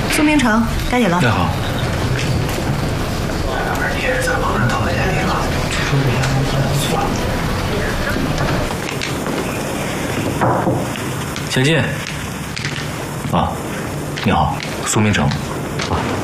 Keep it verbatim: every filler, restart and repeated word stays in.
苏明成，该你了。 那好。 你也是在旁人投的简历了？ 钱进。啊，你好，苏明成。